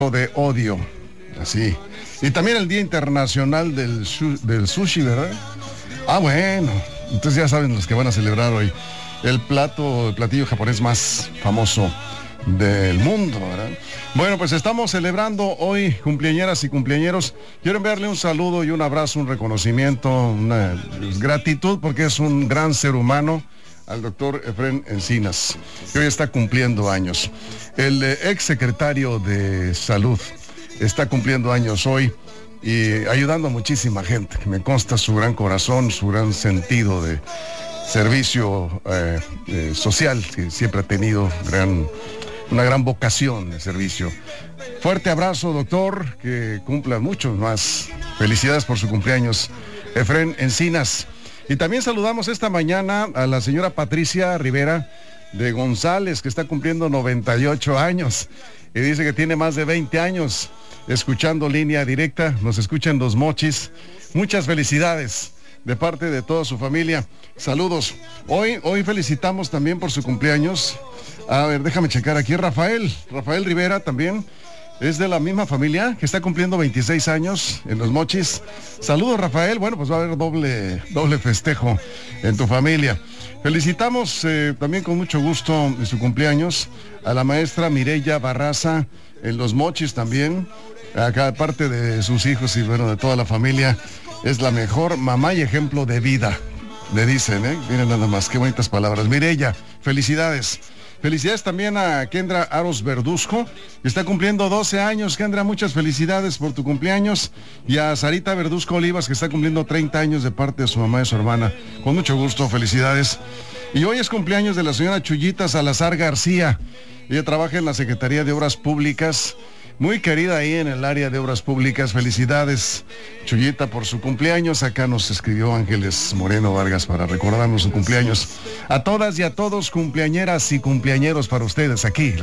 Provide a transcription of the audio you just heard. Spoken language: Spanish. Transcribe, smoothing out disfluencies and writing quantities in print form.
de odio, así. Y también el Día Internacional del Sushi, ¿verdad? Ah, bueno, entonces ya saben los que van a celebrar hoy. El platillo japonés más famoso del mundo, ¿verdad? Bueno, pues estamos celebrando hoy cumpleañeras y cumpleañeros. Quiero enviarle un saludo y un abrazo, un reconocimiento, una gratitud, porque es un gran ser humano, al doctor Efrén Encinas, que hoy está cumpliendo años. El ex secretario de Salud está cumpliendo años hoy y ayudando a muchísima gente, que me consta su gran corazón, su gran sentido de servicio social, que siempre ha tenido una gran vocación de servicio. Fuerte abrazo, doctor, que cumpla muchos más. Felicidades por su cumpleaños, Efrén Encinas. Y también saludamos esta mañana a la señora Patricia Rivera de González, que está cumpliendo 98 años. Y dice que tiene más de 20 años escuchando Línea Directa. Nos escuchan Los Mochis. Muchas felicidades de parte de toda su familia. Saludos. Hoy felicitamos también por su cumpleaños. A ver, déjame checar aquí. Rafael Rivera también. Es de la misma familia, que está cumpliendo 26 años en Los Mochis. Saludos, Rafael. Bueno, pues va a haber doble festejo en tu familia. Felicitamos también con mucho gusto en su cumpleaños a la maestra Mireya Barraza en Los Mochis también. Acá, parte de sus hijos y bueno, de toda la familia, es la mejor mamá y ejemplo de vida, le dicen, ¿eh? Miren nada más, qué bonitas palabras. Mireya, felicidades. Felicidades también a Kendra Aros Verduzco, que está cumpliendo 12 años. Kendra, muchas felicidades por tu cumpleaños. Y a Sarita Verduzco Olivas, que está cumpliendo 30 años de parte de su mamá y su hermana. Con mucho gusto, felicidades. Y hoy es cumpleaños de la señora Chuyita Salazar García. Ella trabaja en la Secretaría de Obras Públicas. Muy querida ahí en el área de Obras Públicas. Felicidades, Chuyita, por su cumpleaños. Acá nos escribió Ángeles Moreno Vargas para recordarnos su cumpleaños. A todas y a todos, cumpleañeras y cumpleañeros para ustedes aquí.